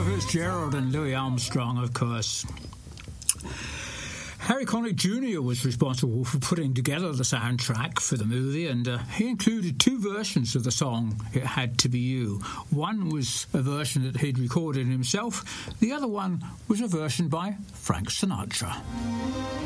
Fitzgerald and Louis Armstrong, of course. Harry Connick Jr. was responsible for putting together the soundtrack for the movie, and he included two versions of the song It Had to Be You. One was a version that he'd recorded himself. The other one was a version by Frank Sinatra.